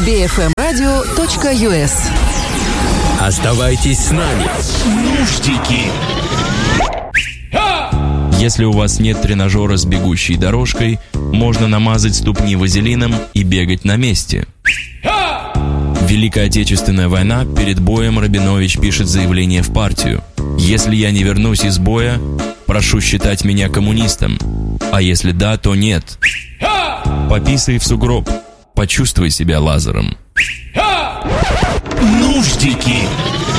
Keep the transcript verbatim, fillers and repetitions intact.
би эф эм радио точка ю эс. Оставайтесь с нами. Нуждики. Если у вас нет тренажера с бегущей дорожкой, можно намазать ступни вазелином и бегать на месте. Великая Отечественная война, перед боем Рабинович пишет заявление в партию. «Если я не вернусь из боя, прошу считать меня коммунистом. А если да, то нет. Пописай в сугроб, почувствуй себя Лазарем». Нуждики.